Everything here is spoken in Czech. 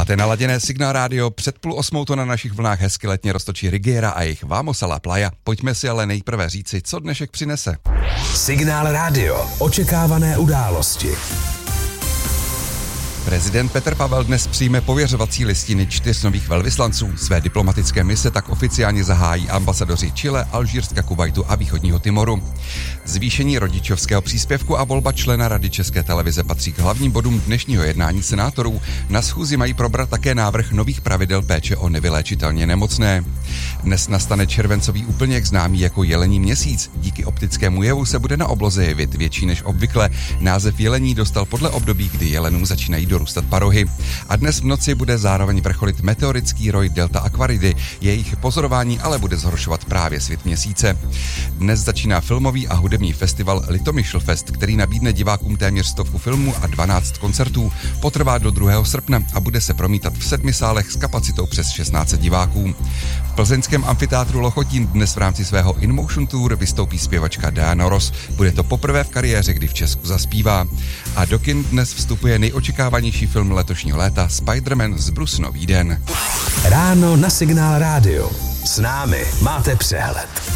Máte naladěné Signál rádio, před 7:30 to na našich vlnách hezky letně roztočí Rigiera a jejich Vamos a la playa. Pojďme si ale nejprve říci, co dnešek přinese. Signál rádio, očekávané události. Prezident Petr Pavel dnes přijme pověřovací listiny 4 nových velvyslanců. Své diplomatické mise tak oficiálně zahájí ambasadoři Chile, Alžírska, Kuvajtu a Východního Timoru. Zvýšení rodičovského příspěvku a volba člena Rady České televize patří k hlavním bodům dnešního jednání senátorů. Na schůzi mají probrat také návrh nových pravidel péče o nevyléčitelně nemocné. Dnes nastane červencový úplněk známý jako jelení měsíc. Díky optickému jevu se bude na obloze jevit větší než obvykle. Název jelení dostal podle období, kdy jelenům začínají dorůstat parohy. A dnes v noci bude zároveň vrcholit meteorický roj Delta Aquaridy. Jejich pozorování ale bude zhoršovat právě svět měsíce. Dnes začíná filmový a hudební festival Litomyšlfest, který nabídne divákům téměř 100 filmů a 12 koncertů. Potrvá do 2. srpna a bude se promítat v 7 sálech s kapacitou přes 16 diváků. V plzeňském amfiteátru Lochotín dnes v rámci svého InMotion Tour vystoupí zpěvačka Diana Ross. Bude to poprvé v kariéře, kdy v Česku zaspívá. A do kin dnes vstupuje nejočekávanější film letošního léta Spider-Man z Bruce Nový den. Ráno na Signál rádio. S námi máte přehled.